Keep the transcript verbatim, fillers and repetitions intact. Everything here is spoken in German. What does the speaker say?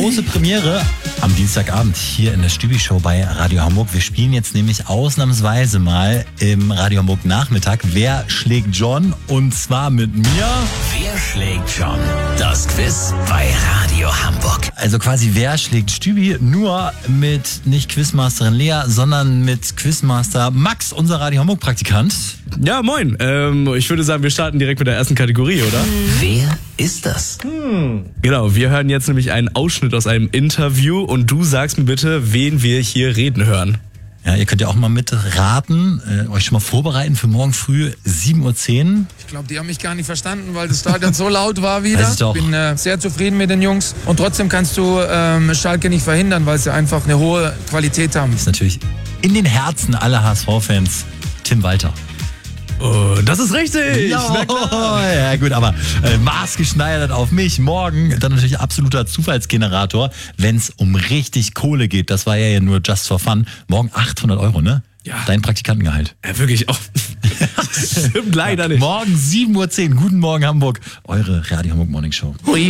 große Premiere am Dienstagabend hier in der Stübi-Show bei Radio Hamburg. Wir spielen jetzt nämlich ausnahmsweise mal im Radio Hamburg Nachmittag Wer schlägt John? Und zwar mit mir. Wer schlägt John? Das Quiz bei Radio Hamburg. Also quasi Wer schlägt Stübi? Nur mit nicht Quizmasterin Lea, sondern mit Quizmaster Max, unser Radio Hamburg Praktikant. Ja, moin. Ähm, ich würde sagen, wir starten direkt mit der ersten Kategorie, oder? Wer ist das? Hm. Genau, wir hören jetzt nämlich einen Ausschnitt aus einem Interview und du sagst mir bitte, wen wir hier reden hören. Ja, ihr könnt ja auch mal mitraten, äh, euch schon mal vorbereiten für morgen früh sieben Uhr zehn. Ich glaube, die haben mich gar nicht verstanden, weil das Stadion so laut war wieder. Weiß ich doch. Ich bin äh, sehr zufrieden mit den Jungs. Und trotzdem kannst du ähm, Schalke nicht verhindern, weil sie einfach eine hohe Qualität haben. Ist natürlich in den Herzen aller H S V-Fans Tim Walter. Oh, das ist richtig! Ja, Na klar. ja gut, aber äh, maßgeschneidert auf mich. Morgen dann natürlich absoluter Zufallsgenerator, wenn es um richtig Kohle geht. Das war ja nur just for fun. Morgen achthundert Euro, ne? Ja. Dein Praktikantengehalt. Ja, wirklich auch. Stimmt leider nicht. Morgen sieben Uhr zehn. Guten Morgen Hamburg. Eure Radio Hamburg Morning Show.